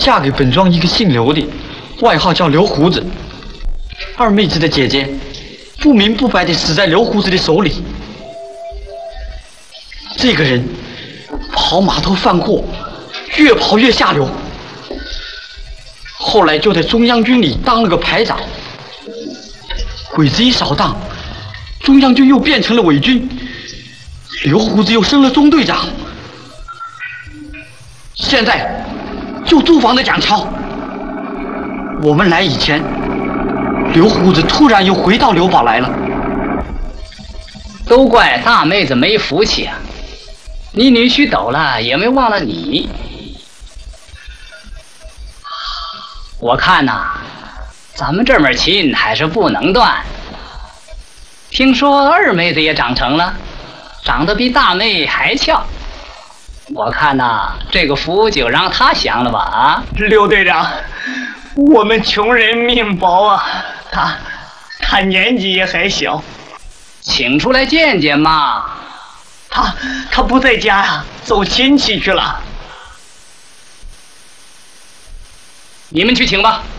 嫁给本庄一个姓刘的，外号叫刘胡子。二妹子的姐姐不明不白地死在刘胡子的手里。这个人跑码头贩货，越跑越下流，后来就在中央军里当了个排长。鬼子一扫荡，中央军又变成了伪军，刘胡子又升了中队长。现在就驻防在蒋桥。我们来以前，刘胡子突然又回到刘堡来了。 都怪大妹子没福气啊！你女婿走了，也没忘了你。我看呐，咱们这门亲还是不能断。听说二妹子也长成了，长得比大妹还俏。我看呐，这个福就让她享了吧啊！ 刘队长，我们穷人命薄啊，他年纪也还小， 请出来见见嘛。 他不在家呀，走亲戚去了。 你们去请吧。